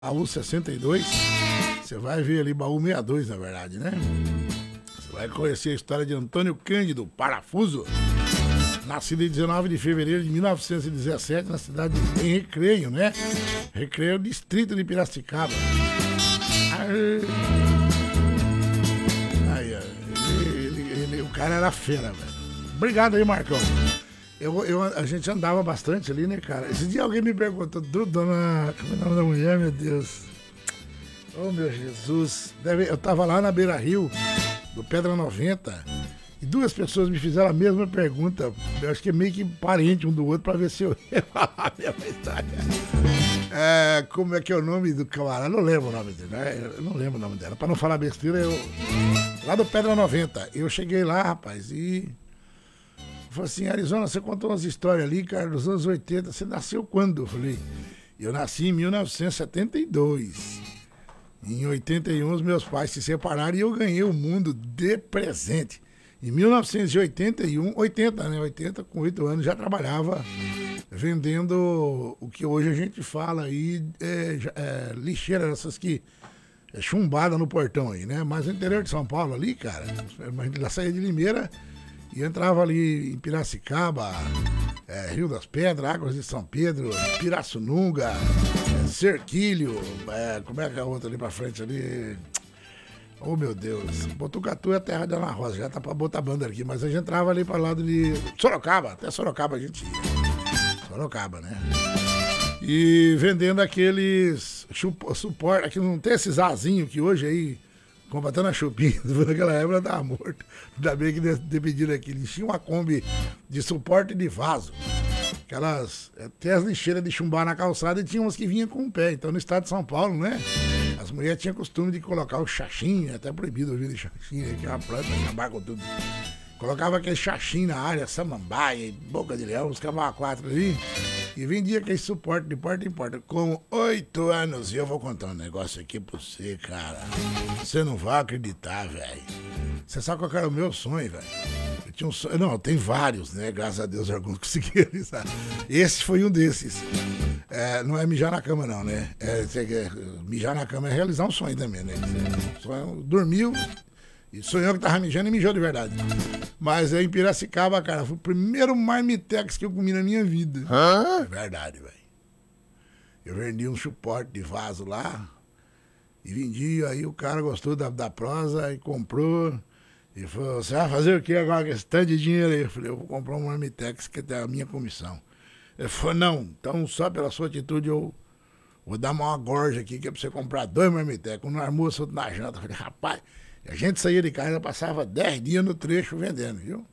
Baú 62, você vai ver ali Baú 62, na verdade, né? Você vai conhecer a história de Antônio Cândido Parafuso, nascido em 19 de fevereiro de 1917, na cidade de Recreio, né? Recreio, distrito de Piracicaba. O cara era fera, velho. Obrigado aí, Marcão. A gente andava bastante ali, né, cara? Esse dia alguém me perguntou, dona... Como é o nome da mulher, meu Deus? Oh, meu Jesus. Eu tava lá na Beira Rio, do Pedra 90, e duas pessoas me fizeram a mesma pergunta. Eu acho que é meio que parente um do outro, pra ver se eu ia falar a mesma história. Como é que é o nome do camarada? Eu não lembro o nome dele, né? Eu não lembro o nome dela. Pra não falar besteira, lá do Pedra 90. Eu cheguei lá, rapaz, e... Falei assim, Arizona, você contou umas histórias ali, cara, dos anos 80, você nasceu quando? Eu falei, eu nasci em 1972. Em 81, os meus pais se separaram e eu ganhei o mundo de presente. Em 1981, 80, com 8 anos, já trabalhava vendendo o que hoje a gente fala aí, lixeira, essas que é chumbada no portão aí, né? Mas no interior de São Paulo ali, cara, a gente já saía de Limeira e entrava ali em Piracicaba, Rio das Pedras, Águas de São Pedro, Pirassununga, Cerquilho, como é que é a outra ali pra frente ali? Oh, meu Deus. Botucatu é a terra de Ana Rosa, já tá pra botar banda aqui, mas a gente entrava ali para lado de Sorocaba, até Sorocaba a gente ia. Sorocaba, né? E vendendo aqueles suporte, aqui não tem esses azinhos que hoje aí, combatendo a chupinha, naquela época eu tava morto. Ainda bem que depediram aqui. Eles tinham uma Kombi de suporte de vaso. Aquelas, até as lixeiras de chumbar na calçada, e tinha umas que vinham com o pé. Então no estado de São Paulo, né? As mulheres tinham costume de colocar o xaxim, até proibido ouvir de xaxim, que é uma planta que acabar com tudo. Colocava aquele xaxim na área, samambaia, boca de leão, os cavalos 4 ali, e vendia aquele suporte de porta em porta. Com 8 anos, e eu vou contar um negócio aqui pra você, cara. Você não vai acreditar, velho. Você sabe qual era o meu sonho, velho? Eu tinha um sonho, não, tem vários, né? Graças a Deus alguns conseguiram realizar. Esse foi um desses. Não é mijar na cama, não, né? Mijar na cama é realizar um sonho também, né? Sonho, dormiu... E sonhou que tava mijando e mijou de verdade. Mas aí em Piracicaba, cara, foi o primeiro marmitex que eu comi na minha vida. É verdade, velho. Eu vendi um suporte de vaso lá e vendi, aí o cara gostou da prosa e comprou. E falou, você vai fazer o que agora com esse tanto de dinheiro aí? Eu falei, eu vou comprar um marmitex que é a minha comissão. Ele falou, não, então só pela sua atitude eu vou dar uma gorja aqui que é pra você comprar 2 marmitex, um no almoço, outro na janta. Eu falei, rapaz... A gente saía de casa, passava 10 dias no trecho vendendo, viu?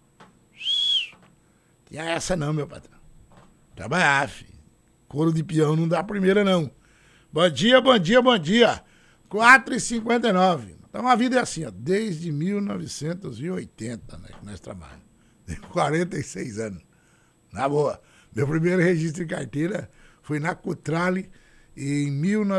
Tinha essa não, meu patrão. Trabalhar, filho. Couro de peão não dá a primeira, não. Bom dia, bom dia, bom dia. 4h59. Então a vida é assim, ó, desde 1980, né, que nós trabalhamos. Tenho 46 anos. Na boa. Meu primeiro registro de carteira foi na Cutrale em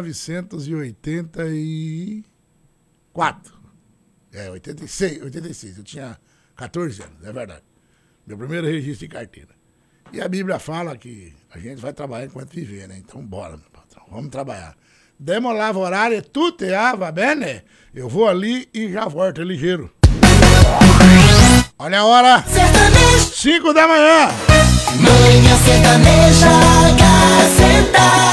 1984. 86. Eu tinha 14 anos, é verdade. Meu primeiro registro de carteira. E a Bíblia fala que a gente vai trabalhar enquanto viver, né? Então bora, meu patrão, vamos trabalhar. Demo lavorare tutte, va bene? Eu vou ali e já volto, é ligeiro. Olha a hora! 5 da manhã! Manhã Sertaneja, Gazeta.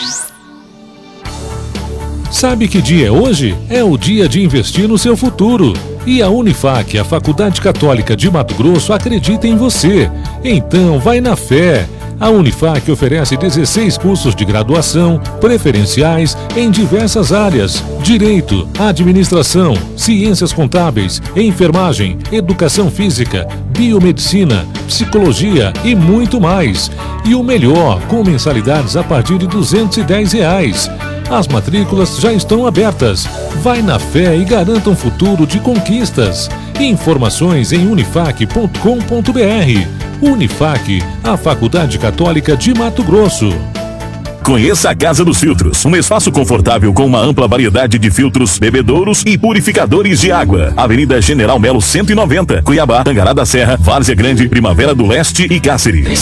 Sabe que dia é hoje? É o dia de investir no seu futuro. E a Unifac, a Faculdade Católica de Mato Grosso, acredita em você. Então, vai na fé. A Unifac oferece 16 cursos de graduação, preferenciais em diversas áreas: Direito, Administração, Ciências Contábeis, Enfermagem, Educação Física, Biomedicina, Psicologia e muito mais. E o melhor, com mensalidades a partir de R$ 210. As matrículas já estão abertas. Vai na fé e garanta um futuro de conquistas. Informações em unifac.com.br. Unifac, a Faculdade Católica de Mato Grosso. Conheça a Casa dos Filtros, um espaço confortável com uma ampla variedade de filtros, bebedouros e purificadores de água. Avenida General Melo 190, Cuiabá, Tangará da Serra, Várzea Grande, Primavera do Leste e Cáceres.